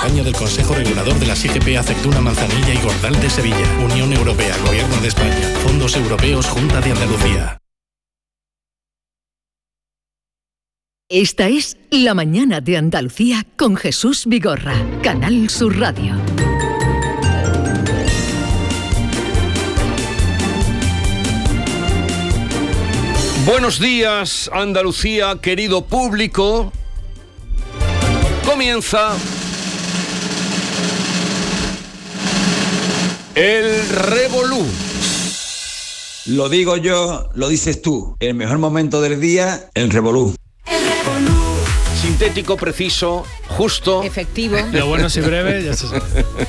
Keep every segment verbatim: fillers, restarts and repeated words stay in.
campaña del Consejo Regulador de las I G P Aceituna, Manzanilla y Gordal de Sevilla. Unión Europea, Gobierno de España. Fondos Europeos, Junta de Andalucía. Esta es La Mañana de Andalucía con Jesús Vigorra, Canal Sur Radio. Buenos días, Andalucía, querido público. Comienza el Revolú. Lo digo yo, lo dices tú. El mejor momento del día, el Revolú. Sintético, preciso, justo. Efectivo. Lo bueno si breve, ya se sabe.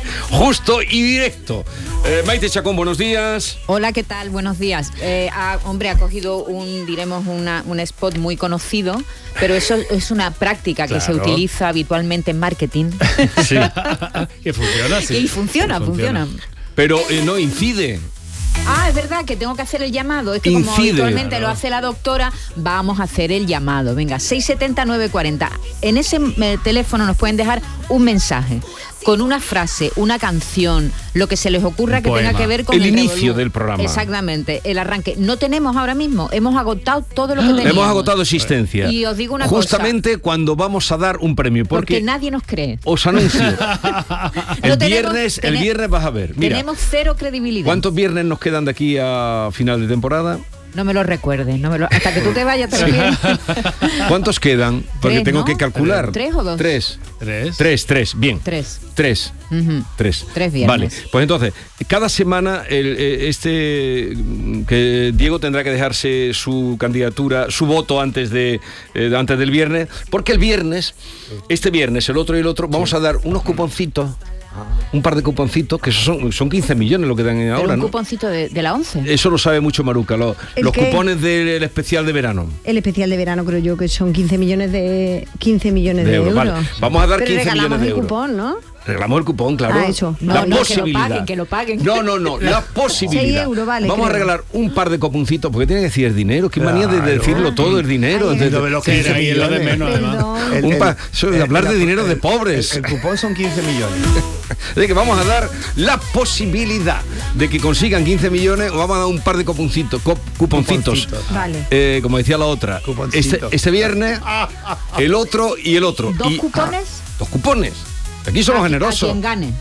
Justo y directo. Eh, Maite Chacón, buenos días. Hola, ¿qué tal? Buenos días. Eh, ha, hombre, ha cogido un, diremos, una, un spot muy conocido, pero eso es una práctica que Claro. se utiliza habitualmente en marketing. Sí. Que funciona, sí. Y funciona, Que funciona. Pero eh, no incide. Ah, es verdad que tengo que hacer el llamado. Es que como Incide. habitualmente Claro. lo hace la doctora, vamos a hacer el llamado. Venga, seis siete cero, nueve cuatro cero. En ese eh, teléfono nos pueden dejar un mensaje con una frase, una canción, lo que se les ocurra Un que poema. tenga que ver con El el inicio revolú. del programa. Exactamente, el arranque. No tenemos ahora mismo, hemos agotado todo lo que teníamos. Hemos agotado existencia. Y os digo una Justamente cuando vamos a dar un premio. Porque, Porque, nadie nos cree. os anuncio. el No tenemos- viernes, el tene- viernes vas a ver. Mira, Tenemos cero credibilidad. ¿cuántos viernes nos quedan de aquí a final de temporada? No me lo recuerdes, no me lo... hasta que tú te vayas, te refieres. ¿Cuántos quedan? Porque Tres, tengo ¿no? que calcular. ¿Tres o dos? Tres. ¿Tres? Tres, tres, bien. Tres. Tres. Ujú. Tres. Tres viernes. Vale, pues entonces, cada semana el, eh, este mm, que Diego tendrá que dejarse su candidatura, su voto antes de eh, antes del viernes, porque el viernes, este viernes, el otro y el otro, vamos a dar unos cuponcitos, un par de cuponcitos, que son, son quince millones lo que dan Pero ahora, un ¿no? cuponcito de, de la once. Eso lo sabe mucho Maruca, lo- ¿El los qué? cupones del especial de verano. El especial de verano creo yo que son quince millones de quince millones de, De euros, euros. vale. Vamos a dar Pero quince regalamos millones de el euros. cupón, ¿no? Regalamos el cupón, claro. Ah, eso. No, la no, que lo posibilidad. paguen, que lo paguen. No, no, no, la posibilidad. Seis euros, vale, Vamos a creo. regalar un par de cuponcitos, porque tiene que decir el dinero. Qué manía de Claro. decirlo todo, el dinero. Ay, de- ay, de- lo que era y lo de menos, además. Perdón. El- un el- pa- so- el- hablar de la- dinero de el- pobres. El, el cupón son quince millones. De que vamos a dar la posibilidad de que consigan quince millones o vamos a dar un par de cuponcitos, co- cuponcitos. Cuponcitos. Vale. Eh, como decía la otra, Cuponcito. este, este viernes, el otro y el otro. ¿Dos Y- cupones? Dos cupones. Aquí somos A- generosos. A quien gane.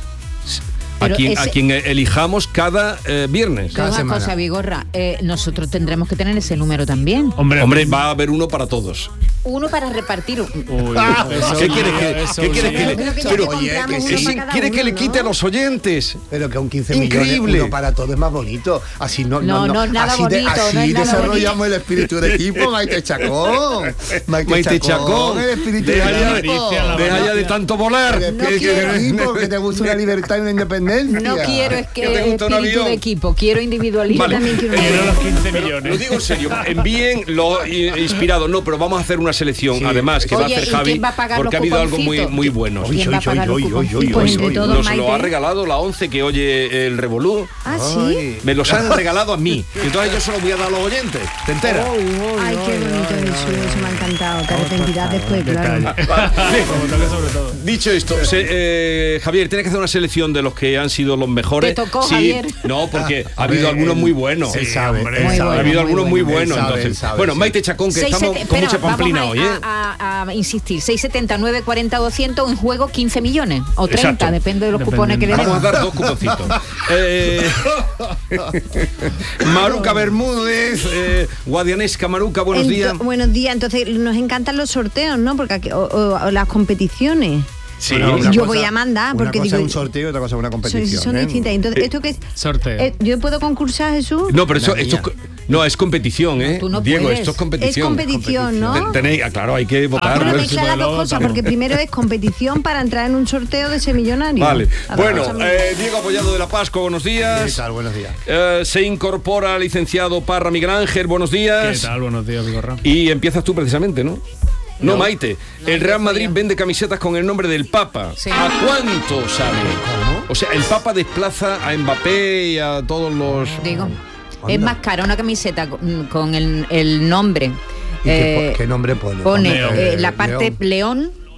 A Pero quien, a ese- quien elijamos cada eh, viernes. Pero una semana. cosa, Vigorra, eh, nosotros tendremos que tener ese número también. Hombre, Hombre, va a haber uno para todos. Uno para repartir. Uy, eso- ¿Qué quieres que, eso- ¿qué quieres que Yo le, creo que ya pero- que oye, compramos que uno sí. para cada ¿Quiere que uno, le quite a ¿no? los oyentes? Pero que un quince Increíble. millones uno para todo es más bonito. Así no, No, no, nada así de- bonito, no así es nada desarrollamos el espíritu de equipo, Maite Chacón. Maite, Maite Chacón, Chacón, el espíritu deja de ya- equipo. la Deja ya vanidad. de tanto volar. El No espíritu de quiero. equipo, que te gusta una libertad y una independencia. No quiero es que Que te gusta un espíritu avión. de equipo, quiero individualismo. Vale. También quiero una Quiero idea. los quince Lo millones. digo en serio, envíen lo i- inspirado, no, pero vamos a hacer una selección, Sí. además, que va a Oye, hacer ¿y Javi, quién va a pagar porque ha los habido algo muy, cuponcitos? muy bueno. ¿Quién va a pagar los Oy, oy, oy, cuponcitos? oy, Pues oy, entre oy. todos, Nos lo ha Maite. regalado la once que oye el Revolú. Ah, sí. Me los han regalado a mí. Entonces yo se los voy a dar a los oyentes. ¿Te enteras? Ay, qué bonito eso, eso me ha encantado. Te arrepentirás después, claro. Detalle. Como toque sobre todo. Dicho esto, se- eh, Javier, tienes que hacer una selección de los que han sido los mejores. Te tocó, Sí, Javier. No, porque ha A habido ver, algunos él- muy buenos. Él sabe, hombre. él Muy sabe. Ha habido algunos muy Él buenos. sabe, entonces. él sabe, bueno, sí. Maite Chacón, que Seis, estamos sete- con espera, mucha pamplina vamos hoy, ¿eh? a, a- a insistir, seis setenta, nueve cuarenta, doscientos, en juego quince millones o treinta, Exacto. depende de los Dependiendo. cupones que le Vamos a den. dar dos cuponcitos. Eh, Maruca Bermúdez, eh, Guadianesca Maruca, buenos Ento- días. Buenos días. Entonces, nos encantan los sorteos, ¿no? Porque aquí- o, o- o las competiciones. Sí. Bueno, una Yo cosa- voy a mandar, una porque cosa digo- es un sorteo y otra cosa es una Son, competición. son ¿eh? distintas. Entonces, ¿esto qué es? Sorteo. Eh, ¿Yo puedo concursar, Jesús? No, pero eso, Una esto es niña. co- no, es competición, ¿eh? tú no Diego, puedes. esto es competición. Es competición, ¿no? Ten- Tenéis, ah, claro, hay que votar. Pero Ah, mezcla las dos luego cosas, votamos. porque primero es competición para entrar en un sorteo de ese millonario. Vale. Las dos Bueno, cosas muy- eh, Diego Apoyado de la Pascua, buenos ¿Qué días. tal? Buenos días. Eh, se incorpora el licenciado Parra Miguel Ángel, buenos ¿Qué días. tal? Buenos días, Vigorra. Y empiezas tú precisamente, ¿no? No, Maite. El Real empiezo Madrid yo. vende camisetas con el nombre del Papa. Sí. ¿A cuánto sale? O sea, el Papa desplaza a Mbappé y a todos los... Digo, es más cara una camiseta con, con el, el nombre. ¿Y qué, eh, po- qué nombre pone? Pone León. eh, la parte León. León,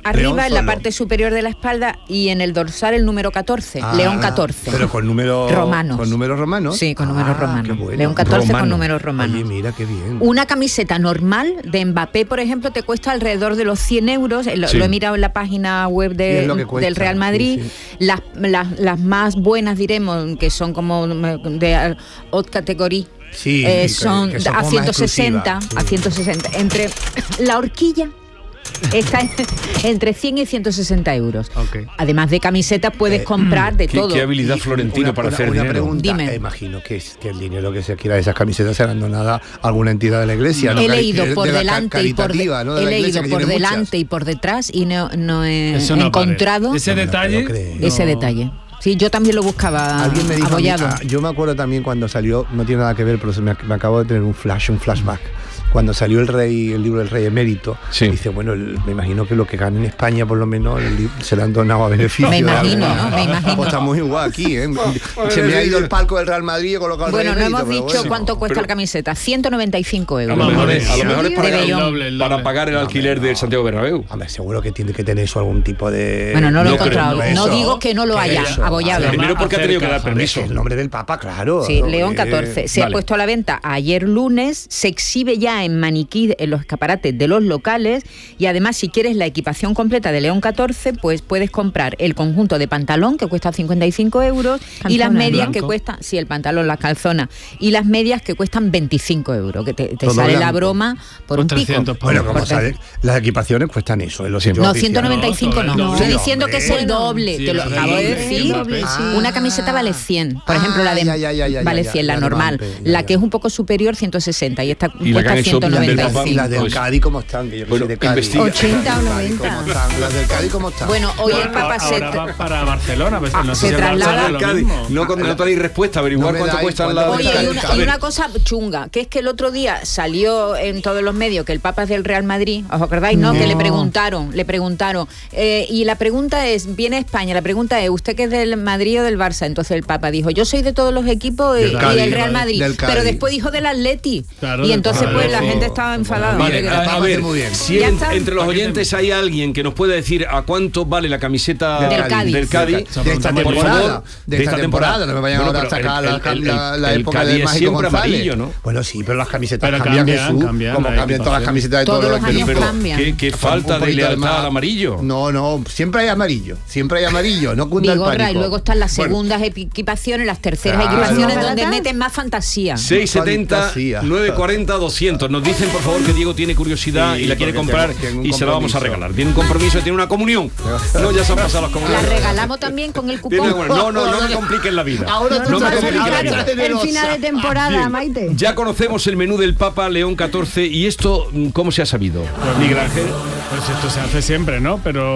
arriba, León en la solo. parte superior de la espalda, y en el dorsal el número catorce, Ah, León catorce. Pero con números romanos. ¿Con números romanos? Sí, con números Ah, romanos. qué bueno. León catorce Romano. con números romanos. Oye, mira qué bien. Una camiseta normal de Mbappé, por ejemplo, te cuesta alrededor de los cien euros. Lo, Sí. lo he mirado en la página web Y de- es lo que cuesta, del Real Madrid. sí, Las, las, las más buenas, diremos, que son como de haute categoría. Sí, eh, que- son, que son a como más ciento sesenta, exclusivas. a ciento sesenta. Entre la horquilla está en- entre cien y ciento sesenta euros. Ok. Además de camisetas puedes Eh, comprar de Qué, todo. qué habilidad Y Florentino una- para una- hacer una dinero. pregunta. Dime. Eh, imagino que, es- que el dinero que se adquiera de esas camisetas será donada a alguna entidad de la iglesia. ¿no? He Cari- leído de por la ca- delante y por, de- caritativa, ¿no? De he la iglesia, leído que por tiene muchas. delante y por detrás y no, no he Eso no encontrado aparece. Ese No me lo detalle. puedo creer. ese no. detalle. Sí, yo también lo buscaba Alguien me dijo, a mí- abollado. ah, yo me acuerdo también cuando salió, no tiene nada que ver, pero se me, me acabo de tener un flash, un flashback. Cuando salió el rey, el libro del rey emérito, Sí. dice, bueno, el- me imagino que lo que gana en España, por lo menos, el li- se lo han donado a beneficio. Me de imagino, algo. ¿no? Me imagino. Pues está muy igual aquí, ¿eh? Se me ha ido el palco del Real Madrid y he colocado el Bueno, rey no emérito, hemos pero dicho bueno. cuánto cuesta pero- la camiseta. ciento noventa y cinco A euros. lo mejor es, a lo ¿En mejor es serio? para, De El Bellón. doble, el para doble. pagar el No, alquiler hombre, del no. Santiago Bernabéu. Hombre, seguro que tiene que tener eso algún tipo de... Bueno, no lo he No creo, encontrado. no, No eso. digo que no lo ¿Qué haya, eso? abollado. Además, Primero porque ha tenido que dar acerca, Hombre, permiso. es el nombre del Papa, claro. Sí, Eh, León catorce. Se vale. ha puesto a la venta ayer lunes, se exhibe ya en maniquí en los escaparates de los locales, y además si quieres la equipación completa de León catorce, pues puedes comprar el conjunto de pantalón que cuesta cincuenta y cinco euros y las Calzonas. medias que Blanco. cuestan, sí, el pantalón, las calzonas, y las medias que cuestan veinticinco euros, que te, te Todo sale la blanco. broma por Por un trescientos pico. Bueno, Por como Por- sabes, las equipaciones cuestan eso en los sitios No, oficiales. ciento noventa y cinco no. No, Estoy sí, diciendo que es el hombre. doble, Sí, te lo es el acabo de doble, decir. el doble, sí. Una camiseta vale cien. Por Ah, ejemplo, la de ya, ya, ya, ya, vale ya, cien, la ya, normal. normal, ya, La ya. que es un poco superior, ciento sesenta, y esta Y la que cuesta han hecho ciento del noventa Papa, y Y las cinco. del Pues- Cádiz, ¿cómo están? Que yo que Bueno, soy de Cádiz. investiga. ochenta o Las del Cádiz, noventa. ¿cómo están? Las del Cádiz, ¿cómo están? Bueno, hoy el Papa ahora, se... ahora va para Barcelona. Pues, Ah, no se sé si el Barça traslada- hará lo Cádiz. mismo. No, con- no tenéis respuesta, averiguar No me cuánto dais cuestan cuánto las... Oye, cuesta y el una, Cádiz. y una cosa chunga, que es que el otro día salió en todos los medios que el Papa es del Real Madrid, ¿os acordáis, no? No. Que le preguntaron, le preguntaron, eh, y la pregunta es, viene a España, la pregunta es, ¿usted qué es del Madrid o del Barça? Entonces el Papa dijo, yo soy de todos los equipos y, Del y Cádiz, del Real Madrid, del Cádiz. pero después dijo del Atleti, Claro, y del- entonces claro, pues la sí. gente estaba enfadada. Vale, Oye, que a, la a Papa- hace ver, muy bien. si Ya en- está. entre los oyentes hay alguien que nos pueda decir a cuánto vale la camiseta Del Cádiz. del Cádiz, De De esta Por temporada, favor, de esta temporada, no me vayan Bueno, ahora a pero sacar el- la, el- la- la el época Cádiz del es Mágico siempre González. amarillo, ¿no? Bueno, sí, pero las camisetas Pero cambian, cambian, Jesús, cambian como la cambian todas las equipación. camisetas de Todos todos los años Pero cambian. qué, qué Un falta de poquito lealtad más- al amarillo. No, no, siempre hay amarillo, siempre hay amarillo, no cunda el Vigorra, pánico. y luego están las Bueno, segundas equipaciones, las terceras Claro. equipaciones ¿Más donde baratas? meten más fantasía. seis setenta, Fantasía. nueve cuarenta, doscientos. Nos dicen, por favor, que Diego tiene curiosidad Sí, y la quiere porque comprar tengo- tengo un y se la vamos a compromiso. regalar. Tiene un compromiso y tiene una comunión. No, ya se han pasado las La comuniones. regalamos también con el Tiene- cupón. bueno, no, no, no me compliquen la vida. Ahora tú no me estás- compliquen la ahora vida. estás El generosa. final de temporada, Bien. Maite. Ya conocemos el menú del Papa León catorce y esto, ¿cómo se ha sabido? Miguel Ángel. Pues esto se hace siempre, ¿no?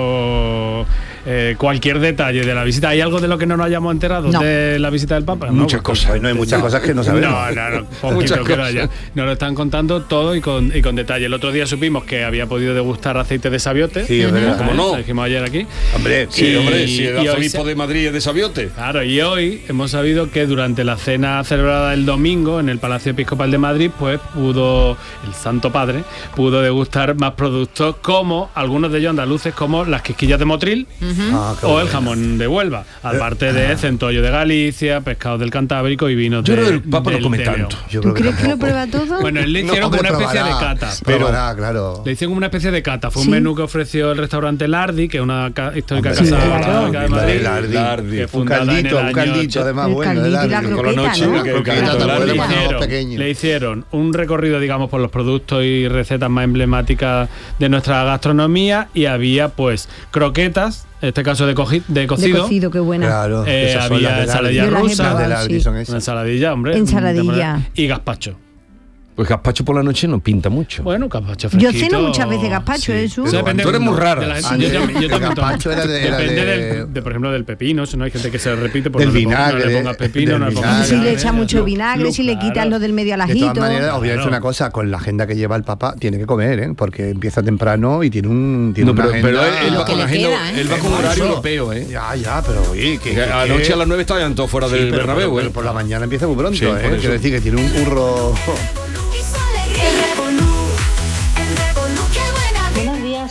Pero eh, cualquier detalle de la visita. ¿Hay algo de lo que no nos hayamos enterado No. de la visita del Papa? Muchas Pues, cosas. Bueno, hay muchas cosas que no sabemos. No, no, no, Muchas poquito queda cosas. ya. Nos lo están contando todo y con, y con detalle. El otro día supimos que había podido degustar aceite de sabiote. Sí, es verdad. ¿Cómo no? Lo dijimos ayer aquí. Hombre, Sí, Y- hombre, si el y hoy arzobispo se- de Madrid es de Sabiote. Claro, y hoy hemos sabido que durante la cena celebrada el domingo en el Palacio Episcopal de Madrid, pues pudo, el Santo Padre, pudo degustar más productos como, algunos de ellos andaluces, como las quisquillas de Motril Ah, qué o el bueno. jamón de Huelva, aparte de centollo de Galicia, pescado del Cantábrico y vinos Yo de creo que el Papa no del- come de tanto. León. Yo ¿Tú creo crees que lo tampoco. prueba todo? Bueno, él le No, hicieron hombre, como una especie probará, de cata. Pero probará, claro. Le hicieron como una especie de cata. Fue un Sí. menú que ofreció el restaurante Lardi, que es una ca- histórica Hombre, casa sí, claro. histórica de Madrid. Lardi. Lardi. que Un fundada en caldito, el un año caldito, ocho- además, El bueno. caldito de y la Lardi. Con la croqueta, noche, ¿no? que- La que- croqueta, que- ¿te acuerdas? Lardi. Le Cuando éramos hicieron, pequeños. le hicieron un recorrido, digamos, por los productos y recetas más emblemáticas de nuestra gastronomía y había, pues, croquetas, en este caso de, cogi- de De cocido. cocido, qué buena. Claro, Eh, esas son había las de Lardi. ensaladilla Yo las he rusa. Las de probado, Lardi sí. son Una esas. ensaladilla, hombre. Ensaladilla. Y gazpacho. Pues gazpacho por la noche no pinta mucho. Bueno, gazpacho Yo fresquito. ceno muchas veces gazpacho, ¿eh, Jesús? Eso depende Tú eres muy rara. de la- Ah, yo el- también- yo el también tomo. gazpacho era de- era Depende de- del, de, por ejemplo, del pepino. Si no hay gente que se repite, pues Del no, le pongas- no vinagre, le pongas pepino, del no le pongas vinagre. Si le vinagre, echa mucho lo- vinagre, lo- si le quitas claro. lo del medio al De ajito. todas maneras, os voy a decir Claro. una cosa, con la agenda que lleva el Papa tiene que comer, ¿eh? Porque empieza temprano y tiene un tiene No, una pero, agenda... pero él, él Lo va que con le agenda- queda, ¿eh? él va con Eso. horario europeo, ¿eh? Ya, ya, pero oye, que, Que que- anoche que- a las nueve estaban todos fuera Sí, del pero- Bernabéu, pero- ¿eh? pero por la mañana empieza muy pronto, Sí, por ¿eh? eso. Quiero decir que tiene un curro... Buenos días,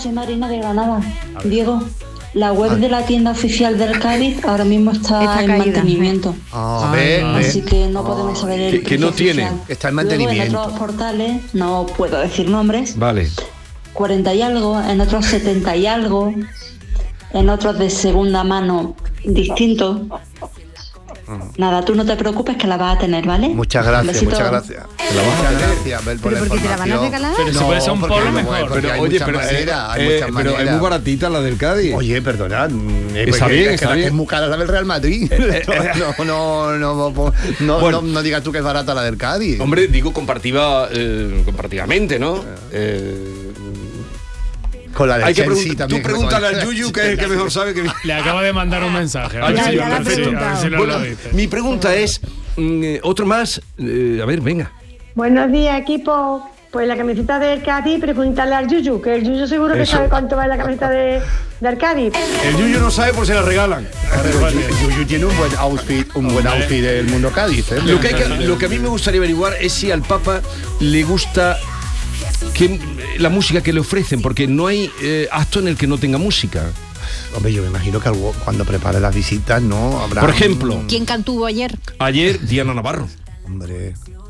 soy Marina de Granada. Diego, la web de la tienda oficial del Cádiz ahora mismo está, Está en caída. mantenimiento. Ah, ve, ve. Así que no podemos saber el Que- que no precio tiene. oficial. Está en Luego, mantenimiento. en otros portales, no puedo decir nombres, Vale. cuarenta y algo, en otros setenta y algo, en otros de segunda mano distintos. Nada, tú no te preocupes que la vas a tener, ¿vale? Muchas Un gracias, besito. muchas gracias. Muchas gracias, Bel, por ¿Pero la por qué te la van a información. regalar? Pero si puede ser un porque polo no, mejor. porque Pero hay oye, muchas pero, eh, maneras, hay eh, muchas pero es maneras. muy baratita la del Cádiz. Oye, perdonad. eh, Está porque bien, es está que la que bien. es muy cara la del Real Madrid. no, no, no, no, no, Bueno. no, no digas tú que es barata la del Cádiz. Hombre, digo compartiva, eh, comparativamente, ¿no? Eh, Con la del hay que Chelsea pregun- también. tú pregúntale al Yuyu, que es el que mejor sabe que... Le acaba de mandar un mensaje. Ah, A ver ya, si- ya a la ver si- ha a ver si nos Bueno, lo dice. mi pregunta es, mm, eh, otro más, eh, a ver, venga. Buenos días, equipo. Pues la camiseta del Cádiz, pregúntale al Yuyu, que el Yuyu seguro que Eso. sabe cuánto vale la camiseta de, del Cádiz. El Yuyu no sabe por si la regalan. Yuyu tiene un buen outfit, un buen outfit del mundo Cádiz. ¿eh? Lo que, hay que, lo que a mí me gustaría averiguar es si al Papa le gusta que, la música que le ofrecen, porque no hay eh, acto en el que no tenga música. Hombre, yo me imagino que algo- cuando prepare las visitas, ¿no? Habrá. Por ejemplo, ¿Quién cantuvo ayer? ayer Diana Navarro. Hombre.